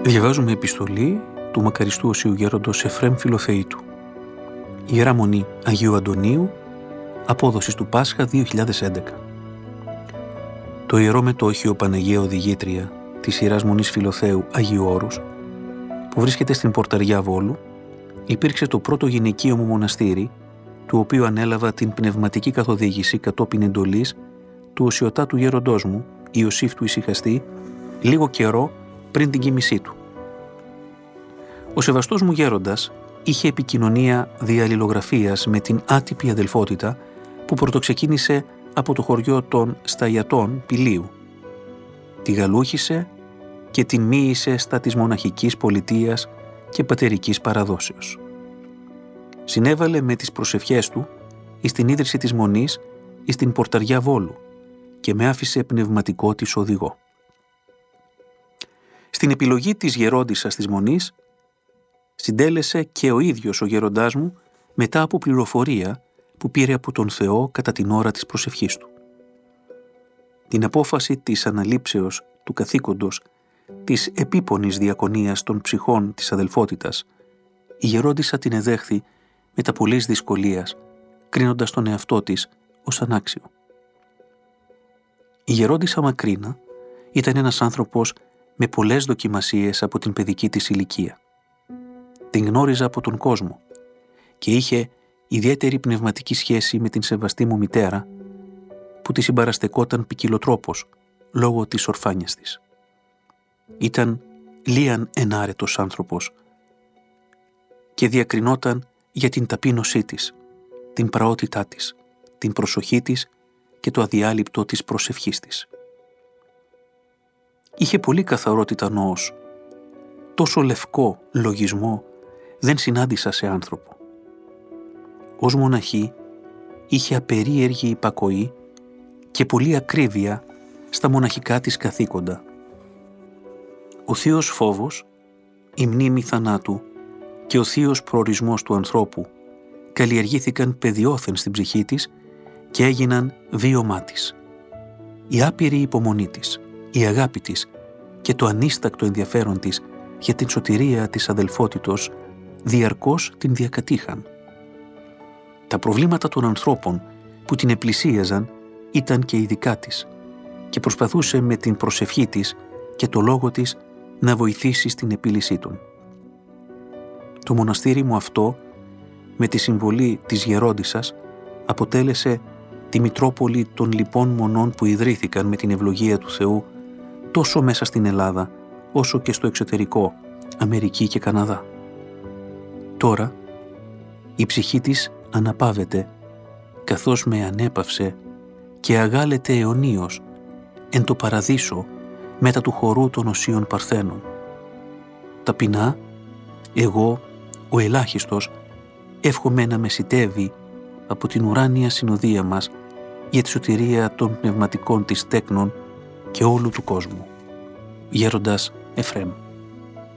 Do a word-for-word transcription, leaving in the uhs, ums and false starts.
Διαβάζουμε επιστολή του μακαριστού Οσίου Γέροντος Εφραίμ Φιλοθεήτου. Ιερά Μονή Αγίου Αντωνίου, απόδοσης του Πάσχα δύο χιλιάδες έντεκα. Το Ιερό Μετόχιο Παναγία Οδηγήτρια της Ιεράς Μονής Φιλοθέου Αγίου Όρους, που βρίσκεται στην Πορταριά Βόλου, υπήρξε το πρώτο γυναικείο μου μοναστήρι, του οποίου ανέλαβα την πνευματική καθοδήγηση κατόπιν εντολής του οσιοτάτου γέροντός μου, Ιωσήφ του Ησυχαστή, λίγο καιρό πριν την κοίμησή του. Ο σεβαστός μου γέροντας είχε επικοινωνία διαλληλογραφίας με την άτυπη αδελφότητα που πρωτοξεκίνησε από το χωριό των Σταϊατών Πηλίου. Τη γαλούχησε και την μοίησε στα της μοναχικής πολιτείας και πατερικής παραδόσεως. Συνέβαλε με τις προσευχές του εις την ίδρυση της Μονής εις την Πορταριά Βόλου και με άφησε πνευματικό της οδηγό. Στην επιλογή της γερόντισσας της Μονής συντέλεσε και ο ίδιος ο γέροντάς μου μετά από πληροφορία που πήρε από τον Θεό κατά την ώρα της προσευχής του. Την απόφαση της αναλήψεως του καθήκοντος της επίπονης διακονίας των ψυχών της αδελφότητας, η γερόντισσα την εδέχθη με τα πολλής δυσκολίας, κρίνοντας τον εαυτό της ως ανάξιο. Η γερόντισσα Μακρίνα ήταν ένας άνθρωπος με πολλές δοκιμασίες από την παιδική της ηλικία. Την γνώριζα από τον κόσμο και είχε ιδιαίτερη πνευματική σχέση με την σεβαστή μου μητέρα, που τη συμπαραστεκόταν ποικιλοτρόπως λόγω της ορφάνιας της. Ήταν λίαν ενάρετος άνθρωπος και διακρινόταν για την ταπείνωσή της, την πραότητά της, την προσοχή της και το αδιάλειπτο της προσευχής της. Είχε πολύ καθαρότητα νοός. Τόσο λευκό λογισμό δεν συνάντησα σε άνθρωπο. Ως μοναχή είχε απερίεργη υπακοή και πολλή ακρίβεια στα μοναχικά της καθήκοντα. Ο θείος φόβος, η μνήμη θανάτου και ο θείος προορισμός του ανθρώπου καλλιεργήθηκαν παιδιόθεν στην ψυχή της και έγιναν βίωμά της. Η άπειρη υπομονή της, η αγάπη της και το ανίστακτο ενδιαφέρον της για την σωτηρία της αδελφότητος διαρκώς την διακατήχαν. Τα προβλήματα των ανθρώπων που την επλησίαζαν ήταν και οι δικά της και προσπαθούσε με την προσευχή της και το λόγο της να βοηθήσει στην επίλυσή των. Το μοναστήρι μου αυτό, με τη συμβολή της γερόντισσας, αποτέλεσε τη Μητρόπολη των λοιπών μονών που ιδρύθηκαν με την ευλογία του Θεού τόσο μέσα στην Ελλάδα όσο και στο εξωτερικό, Αμερική και Καναδά. Τώρα η ψυχή της αναπαύεται, καθώς με ανέπαυσε και αγάλεται αιωνίως εν το παραδείσο μετά του χορού των οσίων Παρθένων. Ταπεινά, εγώ, ο ελάχιστος, εύχομαι να με σιτεύει από την ουράνια συνοδεία μας για τη σωτηρία των πνευματικών της τέκνων και όλου του κόσμου. Γέροντας Εφραίμ.